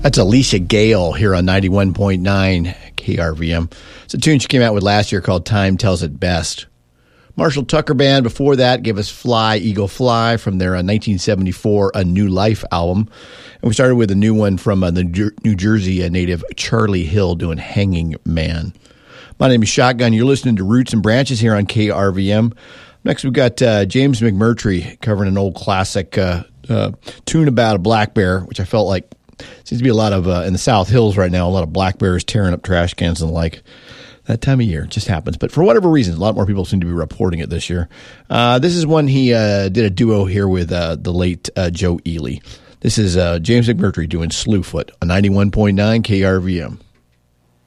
That's Alicia Gale here on 91.9 KRVM. It's a tune she came out with last year called Time Tells It Best. Marshall Tucker Band before that gave us Fly, Eagle Fly from their 1974 A New Life album. And we started with a new one from the New Jersey native Charlie Hill doing Hanging Man. My name is Shotgun. You're listening to Roots and Branches here on KRVM. Next we've got James McMurtry covering an old classic tune about a black bear, which I felt like seems to be a lot of, in the South Hills right now, a lot of black bears tearing up trash cans and the like. That time of year, it just happens. But for whatever reason, a lot more people seem to be reporting it this year. This is one he did a duo here with the late Joe Ely. This is James McMurtry doing Slewfoot on 91.9 KRVM.